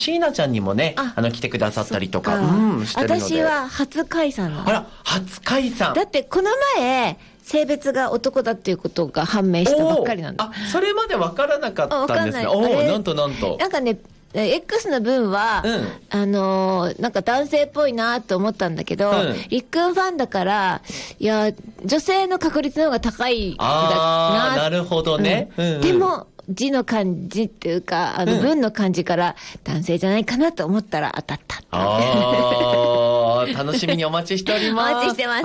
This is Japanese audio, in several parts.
椎名ちゃんにもね、来てくださったりとか、してるので。 私は初解散なの。 あら、初解散。 だってこの前、性別が男だっていうことが判明したばっかりなんだ。 それまで分からなかったんですね。なんとなんと。 なんかね、X の分は、なんか男性っぽいなと思ったんだけど、りっくんファンだから、いや、女性の確率の方が高いんだな。 なるほどね。 でも、字の感じっていうか、文の感じから男性じゃないかなと思ったら当たった。 楽しみにお待ちしております。 お待ちしてます。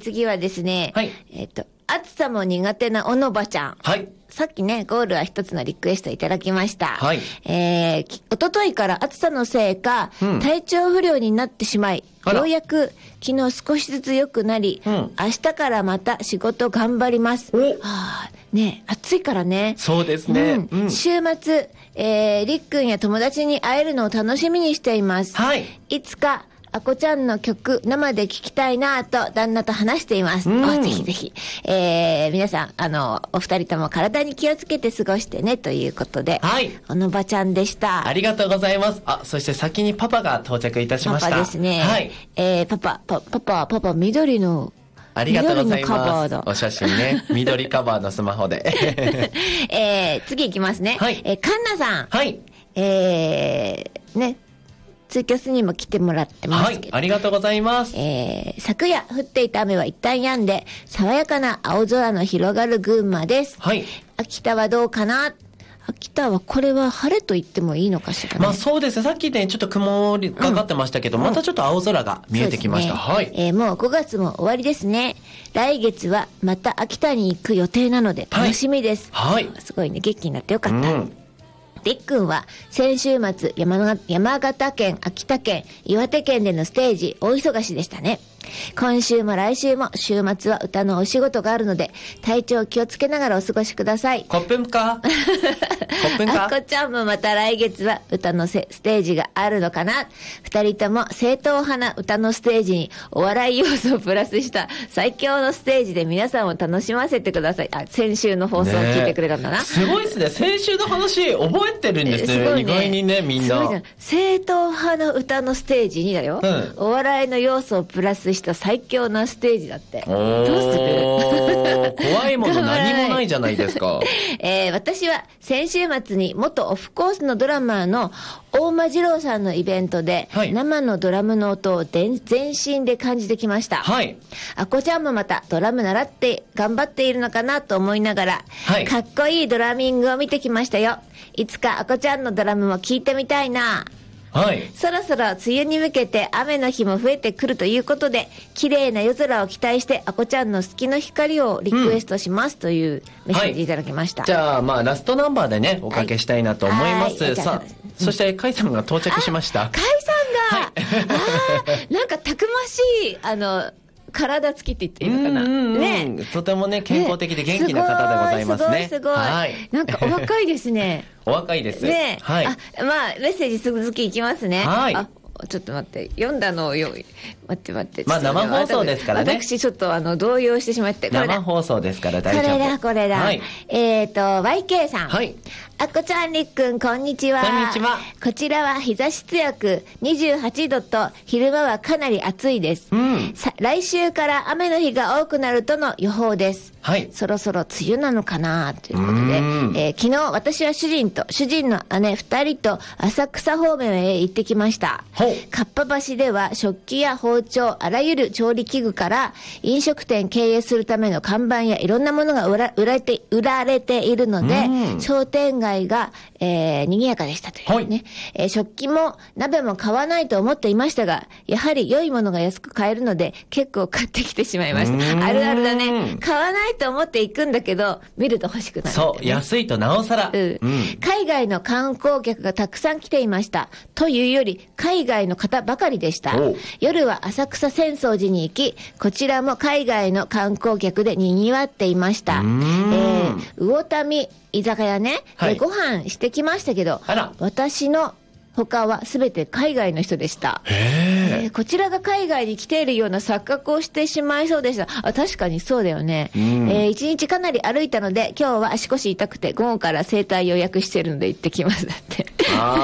次はですね、暑さも苦手なおのばちゃん。 はい。 さっきね、ゴールは一つのリクエストいただきました。 はい。 おとといから暑さのせいか、体調不良になってしまい、ようやく昨日少しずつ良くなり、明日からまた仕事頑張ります。ね、暑いからね。 そうですね。 週末、りっくんや友達に会えるのを楽しみにしています。 はい。 いつか、あこちゃんの曲生で聴きたいなと旦那と話しています。ぜひぜひ。皆さん、お二人とも体に気をつけて過ごしてねということで。 はい。 おのばちゃんでした。 ありがとうございます。そして先にパパが到着いたしました。 パパですね。 はい。 パパ、緑の、 ありがとうございます。お写真ね。緑カバーのスマホで。 次いきますね。 はい。 カンナさん。 はい。 ね。ツイキャスにも来てもらってますけど。 はい、ありがとうございます。 昨夜降っていた雨は一旦止んで、爽やかな青空の広がる群馬です。 はい。 秋田はどうかな？秋田はこれは晴れと言ってもいいのかしらね。 そうですね。さっきね、ちょっと曇りがかってましたけど、またちょっと青空が見えてきました。はい。 もう5月も終わりですね。来月はまた秋田に行く予定なので楽しみです。 はい。 すごいね、元気になってよかった。りっくんは先週末山形県、秋田県、岩手県でのステージ大忙しでしたね。今週も来週も週末は歌のお仕事があるので体調気をつけながらお過ごしください。 コップンかあこちゃんもまた来月は歌のステージがあるのかな。二人とも正統派な歌のステージにお笑い要素をプラスした最強のステージで皆さんを楽しませてください。先週の放送を聞いてくれたんだな。 すごいですね。先週の話覚えてるんですね。意外にね、みんな。 正統派の歌のステージにだよ。お笑いの要素をプラスした最強なステージだって。どうする？ 怖いもの何もないじゃないですか。 私は先週末に元オフコースのドラマーの大間二郎さんのイベントで、生のドラムの音を全身で感じてきました。 はい。 あこちゃんもまたドラム習って頑張っているのかなと思いながら、かっこいいドラミングを見てきましたよ。いつかあこちゃんのドラムも聴いてみたいな。 はい。 そろそろ梅雨に向けて雨の日も増えてくるということで、綺麗な夜空を期待してあこちゃんの好きの光をリクエストしますというメッセージいただきました。 じゃあラストナンバーでねおかけしたいなと思います。さあ、そして甲斐さんが到着しました。 甲斐さんが、なんかたくましい体つきって言っていいのかな。ね。 とてもね、健康的で元気な方でございますね。 すごい。なんかお若いですね。 お若いです。 ね。 はい。 メッセージ続きいきますね。 はい。 ちょっと待って。読んだのを待って。 生放送ですからね。 私ちょっと動揺してしまって。 生放送ですから大丈夫。 これだ。はい。YK さん。 はい。 あこちゃんりっくんこんにちは。 こんにちは。 こちらは日差し強く28度と昼間はかなり暑いです。来週から雨の日が多くなるとの予報です。 はい。 そろそろ梅雨なのかなということで、昨日私は主人の姉2人と浅草方面へ行ってきました。かっぱ橋では食器や包丁、あらゆる調理器具から飲食店経営するための看板やいろんなものが売られているので、商店街が、賑やかでしたというね。食器も鍋も買わないと思っていましたが、やはり良いものが安く買えるので結構買ってきてしまいました。あるあるだね。買わないと思って行くんだけど、見ると欲しくなる、ね。 そう、安いとなおさら。 海外の観光客がたくさん来ていました。というより、海外の方ばかりでした。夜は浅草浅草寺に行き、こちらも海外の観光客で賑わっていました。魚民居酒屋ね、ご飯してきましたけど、私の他は全て海外の人でした。こちらが海外に来ているような錯覚をしてしまいそうでした。確かにそうだよね。一日かなり歩いたので、今日は足腰痛くて午後から整体予約してるので行ってきますだって。